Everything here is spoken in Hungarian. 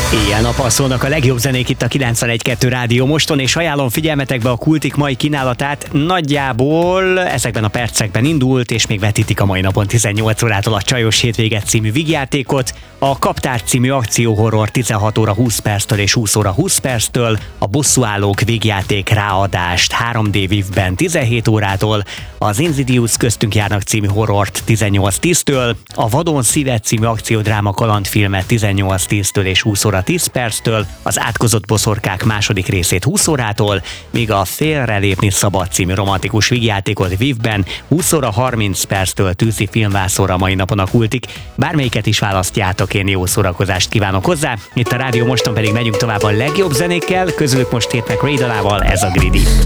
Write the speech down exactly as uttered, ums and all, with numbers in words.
Éjjel-nappal szólnak a legjobb zenék itt a kilencvenegy kettő Rádió Moston, és ajánlom figyelmetekbe a Kultik mai kínálatát. Nagyjából ezekben a percekben indult, és még vetítik a mai napon tizennyolc órától a Csajos Hétvége című vígjátékot, a Kaptár című akcióhorror tizenhat óra húsz perctől és húsz óra húsz perctől, a Bosszúállók vígjáték ráadást három dé vívben tizenhét órától, az Insidious köztünk járnak című horrort tizennyolc tíztől, a Vadon szíved című akciódráma kalandfilmet tizennyolc tíztől és húsz óra tíz perctől, az Átkozott boszorkák második részét húsz órától, míg a Félrelépni szabad című romantikus vígjátékot vívben húsz óra harminc perctől tűzi filmvászorra mai napon a Kultik. Bármelyiket is választjátok, én jó szórakozást kívánok hozzá. Itt a Rádió Moston pedig megyünk tovább a legjobb zenékkel, közülük most Tate McRae dalával, ez a Greedy.